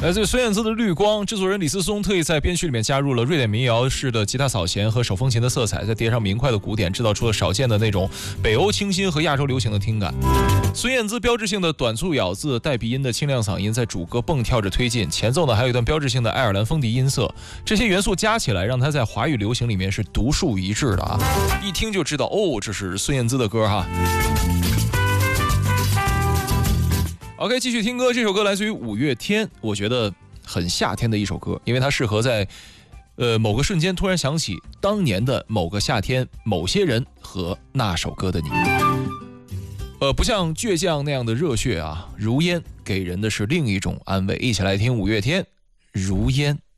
来自孙燕姿的《绿光》，制作人李思松特意在编曲里面加入了瑞典民谣式的吉他扫弦和手风琴的色彩，再叠上明快的鼓点，制造出了少见的那种北欧清新和亚洲流行的听感。孙燕姿标志性的短促咬字、带鼻音的清亮嗓音在主歌蹦跳着推进，前奏呢还有一段标志性的爱尔兰风笛音色，这些元素加起来，让它在华语流行里面是独树一帜的啊！一听就知道哦，这是孙燕姿的歌哈。OK， 继续听歌，这首歌来自于五月天，我觉得很夏天的一首歌，因为它适合在某个瞬间突然想起当年的某个夏天、某些人和那首歌的你。不像倔强那样的热血啊，如烟给人的是另一种安慰。一起来听五月天《如烟》。